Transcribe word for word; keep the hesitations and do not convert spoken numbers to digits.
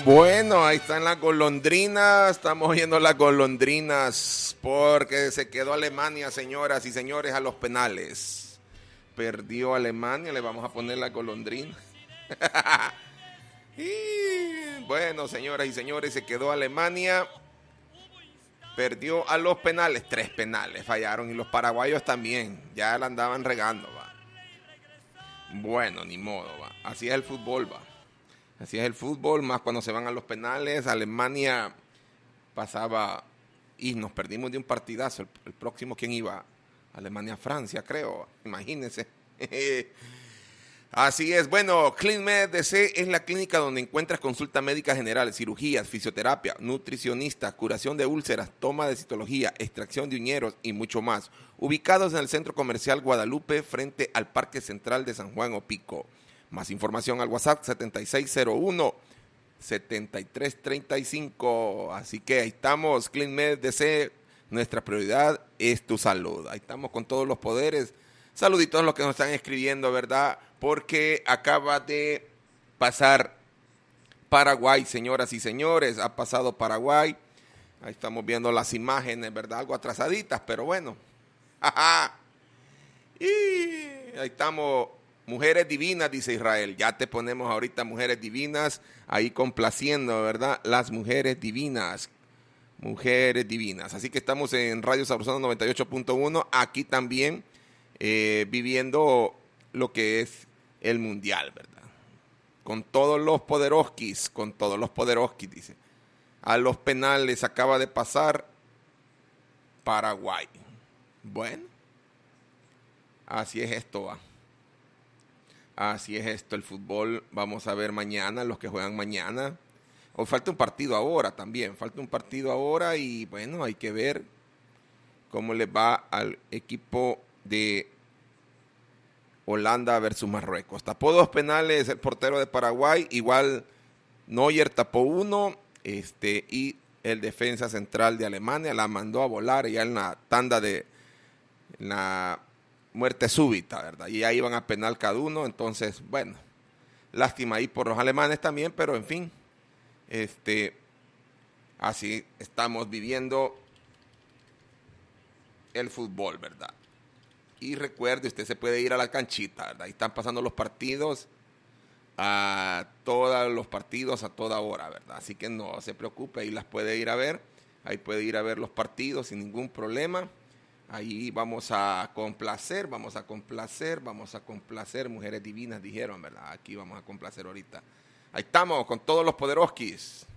Bueno, ahí están las golondrinas, estamos oyendo las golondrinas porque se quedó Alemania, señoras y señores, a los penales. Perdió Alemania, le vamos a poner la golondrina. Y bueno, señoras y señores, se quedó Alemania, perdió a los penales, tres penales fallaron y los paraguayos también, ya la andaban regando, va. Bueno, ni modo, va. Así es el fútbol, va. Así es el fútbol, más cuando se van a los penales. Alemania pasaba y nos perdimos de un partidazo. El, el próximo, ¿quién iba? Alemania-Francia, creo. Imagínense. Así es. Bueno, CleanMed D C es la clínica donde encuentras consulta médica general, cirugías, fisioterapia, nutricionista, curación de úlceras, toma de citología, extracción de uñeros y mucho más. Ubicados en el Centro Comercial Guadalupe, frente al Parque Central de San Juan Opico. Más información al WhatsApp setenta y seis cero uno, setenta y tres treinta y cinco. Así que ahí estamos, CleanMed D C, nuestra prioridad es tu salud. Ahí estamos con todos los poderes. Saluditos a los que nos están escribiendo, ¿verdad? Porque acaba de pasar Paraguay, señoras y señores. Ha pasado Paraguay. Ahí estamos viendo las imágenes, ¿verdad? Algo atrasaditas, pero bueno. Y ahí estamos. Mujeres divinas, dice Israel. Ya te ponemos ahorita mujeres divinas, ahí complaciendo, ¿verdad? Las mujeres divinas. Mujeres divinas. Así que estamos en Radio Sabrosona noventa y ocho punto uno. Aquí también eh, viviendo lo que es el mundial, ¿verdad? Con todos los poderoskis, con todos los poderoskis, dice. A los penales acaba de pasar Paraguay. Bueno, así es esto, va. Así es esto, el fútbol. Vamos a ver mañana, los que juegan mañana. O falta un partido ahora también, falta un partido ahora y bueno, hay que ver cómo les va al equipo de Holanda versus Marruecos. Tapó dos penales el portero de Paraguay, igual Neuer tapó uno, este, y el defensa central de Alemania la mandó a volar ya en la tanda de en la muerte súbita, ¿verdad? Y ahí iban a penal cada uno, entonces, bueno, lástima ahí por los alemanes también, pero en fin, este, así estamos viviendo el fútbol, ¿verdad? Y recuerde, usted se puede ir a la canchita, ¿verdad? Ahí están pasando los partidos, a todos los partidos a toda hora, ¿verdad? Así que no se preocupe, ahí las puede ir a ver, ahí puede ir a ver los partidos sin ningún problema. Ahí vamos a complacer, vamos a complacer, vamos a complacer, mujeres divinas dijeron, ¿verdad? Aquí vamos a complacer ahorita. Ahí estamos con todos los poderoskis.